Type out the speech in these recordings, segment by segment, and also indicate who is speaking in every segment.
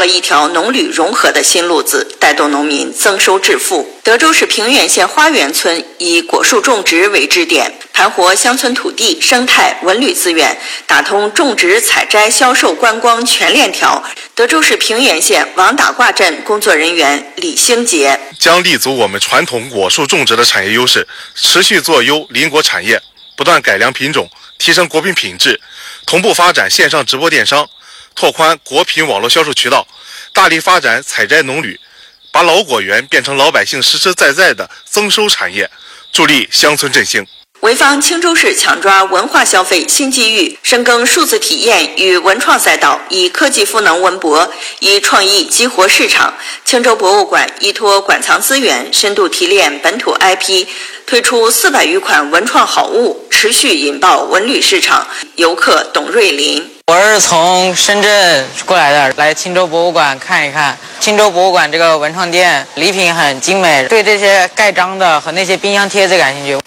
Speaker 1: 一条农旅融合的新路子，带动农民增收致富。德州市平原县花园村以果树种植为支点，盘活乡村土地、生态、文旅资源，打通种植、采摘、销售、观光全链条。德州市平原县王打卦镇工作人员李兴杰
Speaker 2: 将立足我们传统果树种植的产业优势，持续做优邻国产业，不断改良品种，提升果品品质，同步发展线上直播电商，拓宽果品网络销售渠道，大力发展采摘农旅，把老果园变成老百姓实实在在的增收产业，助力乡村振兴。
Speaker 1: 潍坊青州市抢抓文化消费新机遇，深耕数字体验与文创赛道，以科技赋能文博，以创意激活市场。青州博物馆依托馆藏资源，深度提炼本土 IP， 推出400余款文创好物，持续引爆文旅市场。游客董瑞林：
Speaker 3: 我是从深圳过来的，来青州博物馆看一看。青州博物馆这个文创店礼品很精美，对这些盖章的和那些冰箱贴纸感兴趣。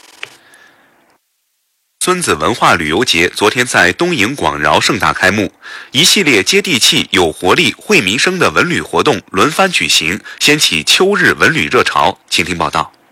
Speaker 4: 孙子文化旅游节昨天在东营广饶盛大开幕，一系列接地气、有活力、惠民生的文旅活动轮番举行，掀起秋日文旅热潮。请听报道。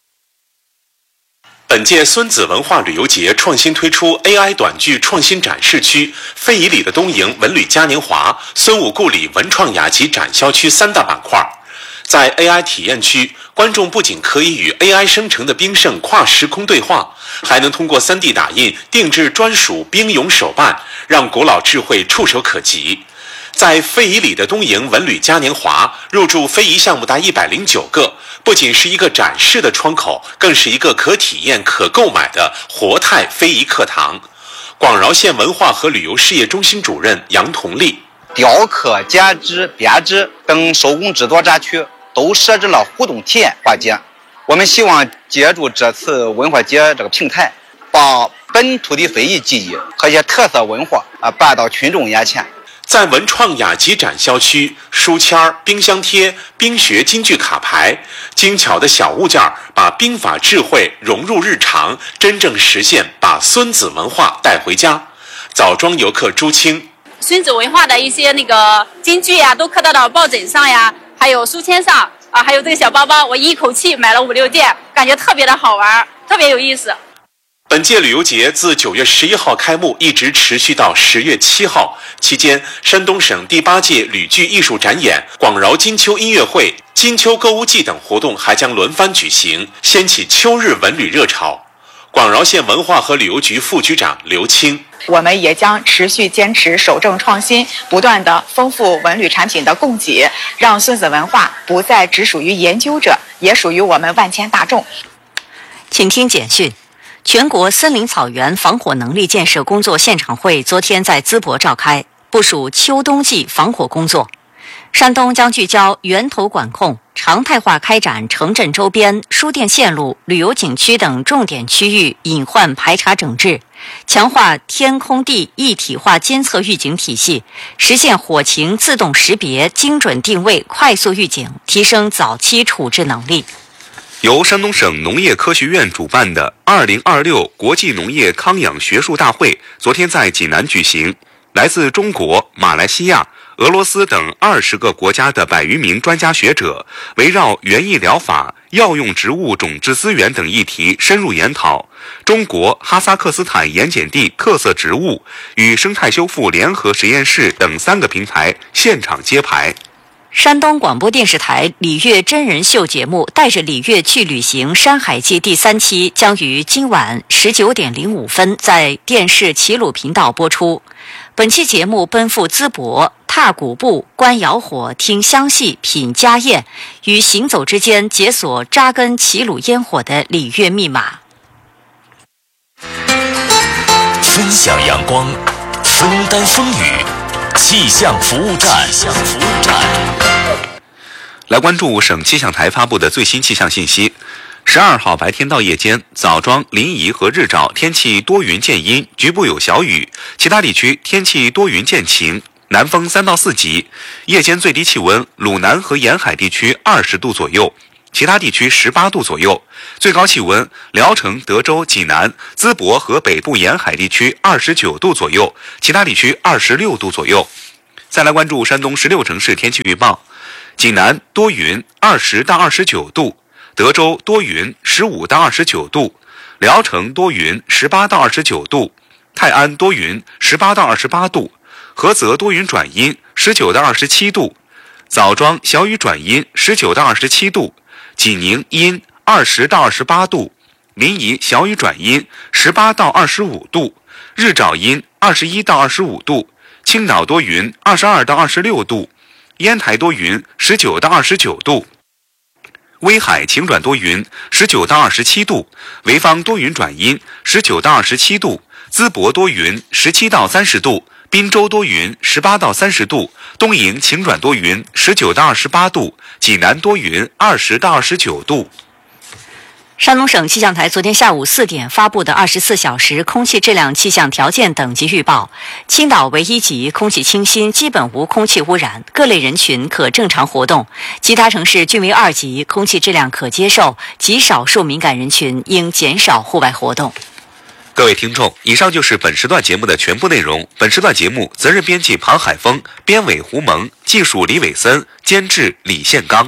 Speaker 5: 本届孙子文化旅游节创新推出 AI 短剧创新展示区、非遗里的东营文旅嘉年华、孙武故里文创雅集展销区3大板块。在 AI 体验区，观众不仅可以与 AI 生成的兵圣跨时空对话，还能通过 3D 打印定制专属兵俑手办，让古老智慧触手可及。在非遗里的东营文旅嘉年华，入驻非遗项目达109个，不仅是一个展示的窗口，更是一个可体验、可购买的活态非遗课堂。广饶县文化和旅游事业中心主任杨同丽：
Speaker 6: 雕刻、剪纸、编织等手工制作展区都设置了互动体验环节。我们希望借助这次文化节这个平台，把本土的非遗技艺和一些特色文化搬到群众眼前。
Speaker 5: 在文创雅集展销区，书签、冰箱贴、冰学京剧卡牌，精巧的小物件把兵法智慧融入日常，真正实现把孙子文化带回家。枣庄游客朱青：
Speaker 7: 孙子文化的一些京剧呀，都刻到了抱枕上呀，还有书签上啊，还有这个小包包，我一口气买了5、6件，感觉特别的好玩，特别有意思。
Speaker 5: 本届旅游节自9月11号开幕，一直持续到10月7号。期间，山东省第8届吕剧艺术展演、广饶金秋音乐会、金秋歌舞季等活动还将轮番举行，掀起秋日文旅热潮。广饶县文化和旅游局副局长刘青：
Speaker 8: 我们也将持续坚持守正创新，不断的丰富文旅产品的供给，让孙子文化不再只属于研究者，也属于我们万千大众。
Speaker 9: 请听简讯。全国森林草原防火能力建设工作现场会昨天在淄博召开，部署秋冬季防火工作。山东将聚焦源头管控，常态化开展城镇周边、输电线路、旅游景区等重点区域隐患排查整治，强化天空地一体化监测预警体系，实现火情自动识别、精准定位、快速预警，提升早期处置能力。
Speaker 4: 由山东省农业科学院主办的2026国际农业康养学术大会昨天在济南举行，来自中国、马来西亚、俄罗斯等20个国家的100余名专家学者，围绕园艺疗法、药用植物种质资源等议题深入研讨中国哈萨克斯坦盐碱地特色植物与生态修复联合实验室等3个平台现场揭牌。
Speaker 9: 山东广播电视台礼乐真人秀节目《带着礼乐去旅行山海记》第3期将于今晚19点05分在电视齐鲁频道播出。本期节目奔赴淄博，踏古布、观窑火、听湘戏、品家宴，于行走之间解锁扎根齐鲁烟火的礼乐密码。
Speaker 10: 分享阳光，分担风雨。气象服务站，
Speaker 4: 来关注省气象台发布的最新气象信息。12号白天到夜间，枣庄、临沂和日照天气多云见阴，局部有小雨，其他地区天气多云见晴，南风3到4级。夜间最低气温，鲁南和沿海地区20度左右，其他地区18度左右。最高气温，聊城、德州、济南、淄博和北部沿海地区29度左右，其他地区26度左右。 再来关注山东16城市天气预报：济南多云，20到29度；德州多云，15到29度；聊城多云，18到29度；泰安多云，18到28度；菏泽多云转阴，19到27度；枣庄小雨转阴，19到27度；济宁阴，20到28度；临沂小雨转阴，18到25度；日照阴，21到25度；青岛多云，22到26度；烟台多云，19到29度；威海晴转多云，19到27度；潍坊多云转阴，19到27度；淄博多云，17到30度；滨州多云，18到30度；东营晴转多云，19到28度；济南多云，20到29度。
Speaker 9: 山东省气象台昨天下午4点发布的24小时空气质量气象条件等级预报：青岛为1级，空气清新，基本无空气污染，各类人群可正常活动；其他城市均为2级，空气质量可接受，极少数敏感人群应减少户外活动。
Speaker 4: 各位听众，以上就是本时段节目的全部内容。本时段节目责任编辑庞海峰，编委胡蒙，技术李伟森，监制李宪刚。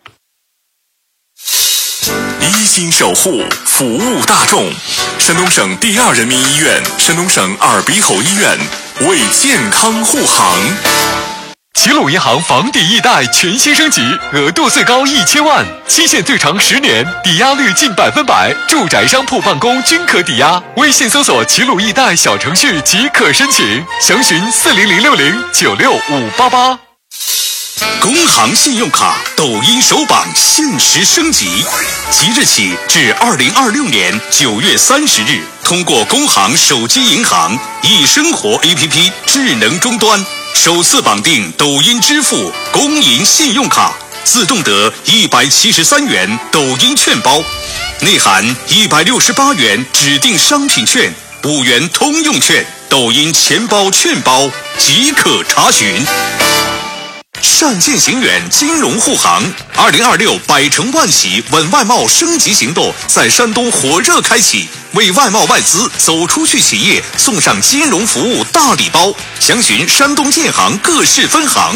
Speaker 10: 一心守护，服务大众。山东省第2人民医院、山东省耳鼻喉医院为健康护航。齐鲁银行房抵易贷全新升级，额度最高1000万，期限最长10年，抵押率近100%，住宅、商铺、办公均可抵押。微信搜索齐鲁易贷小程序即可申请，详询40060965588。工行信用卡抖音首榜限时升级，即日起至2026年9月30日，通过工行手机银行易生活 APP 智能终端首次绑定抖音支付工银信用卡，自动得173元抖音券包，内含168元指定商品券、5元通用券、抖音钱包券包，即可查询。善见行远金融护航，2026百城万喜稳外贸升级行动在山东火热开启，为外贸外资走出去企业送上金融服务大礼包，详询山东建行各市分行。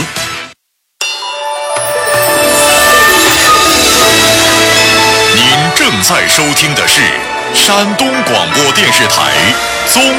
Speaker 10: 您正在收听的是山东广播电视台综